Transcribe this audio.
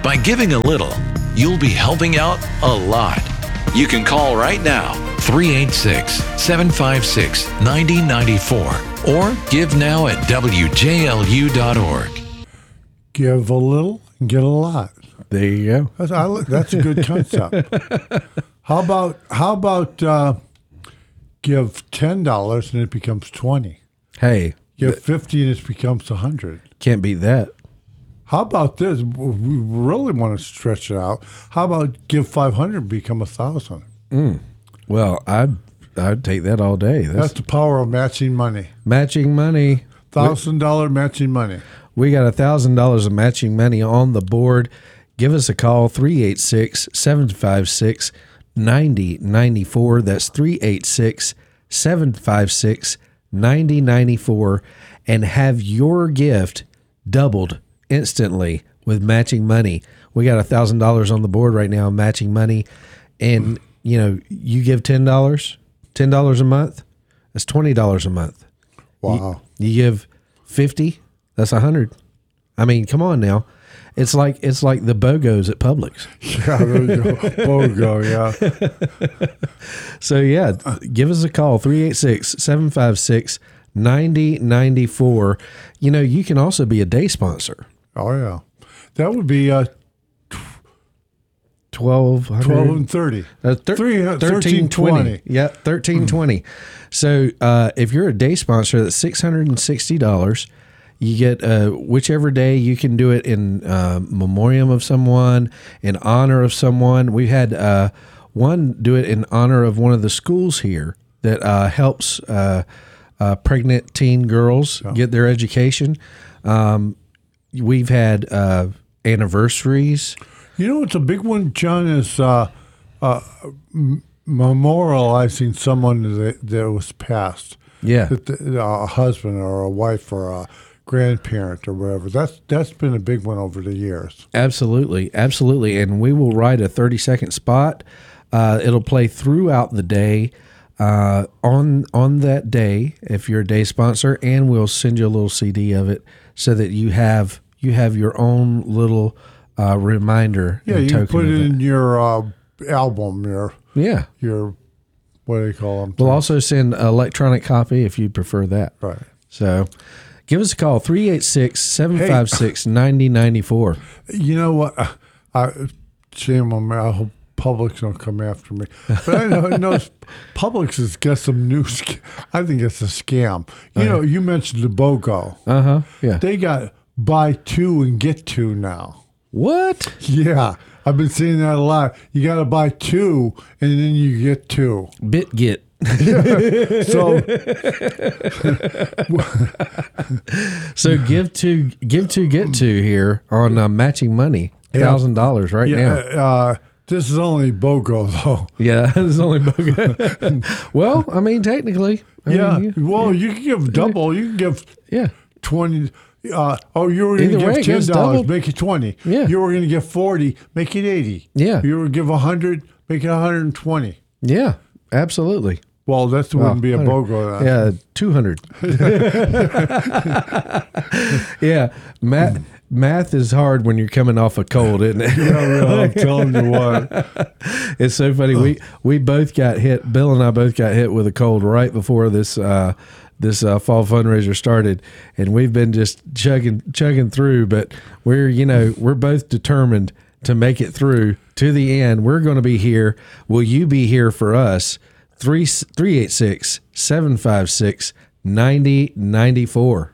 By giving a little, you'll be helping out a lot. You can call right now, 386-756-9094, or give now at WJLU.org. Give a little and get a lot. There you go. That's a good concept. How about give $10 and it becomes 20? Hey, Give 50 and it becomes 100. can't beat that. How about this? We really want to stretch it out. How about give 500 and become 1,000? Well, I'd take that all day. That's the power of matching money. Matching money. $1,000 matching money. We got $1,000 of matching money on the board. Give us a call, 386-756-9094. That's 386-756-9094. And have your gift doubled instantly with matching money. We got $1,000 on the board right now, matching money. And, you give $10 a month, that's $20 a month. Wow. You give 50, that's 100. I mean, come on now. It's like the BOGOs at Publix. Yeah, there you go. BOGO, yeah. So yeah, give us a call, 386-756-9094. You can also be a day sponsor. Oh, yeah. That would be 12 and 30. 1320. Yeah, 1320. So if you're a day sponsor, that's $660. You get whichever day. You can do it in memoriam of someone, in honor of someone. We had one do it in honor of one of the schools here that helps pregnant teen girls get their education. We've had anniversaries. It's a big one, John, is memorializing someone that was passed. Yeah. A husband or a wife or a grandparent or whatever. That's been a big one over the years. Absolutely. And we will write a 30-second spot. It'll play throughout the day on that day if you're a day sponsor, and we'll send you a little CD of it so that you have your own little reminder. Yeah, you can put it in your album, your what do you call them? We'll also send an electronic copy if you prefer that. Right. So give us a call, 386-756-9094. You know what? Shame on me. I hope Publix don't come after me. But I know Publix has got some new I think it's a scam. You mentioned the BOGO. Uh-huh, yeah. They got buy two and get two now. What? Yeah. I've been seeing that a lot. You got to buy two, and then you get two. BitGet. So give two, get two here on matching money. $1,000 right now. This is only BOGO, though. Yeah, this is only BOGO. Well, I mean, technically. You can give double. You can give 20. You were going to give $10, make it 20. Yeah. You were going to give 40, make it 80. Yeah. You were going to give 100, make it 120. Yeah, absolutely. Well, that wouldn't be a BOGO. Yeah, 200. Yeah, math is hard when you're coming off a cold, isn't it? Yeah, I'm telling you what. It's so funny. We both got hit. Bill and I both got hit with a cold right before this fall fundraiser started, and we've been just chugging through. But we're both determined to make it through to the end. We're going to be here. Will you be here for us? 386-756-9094.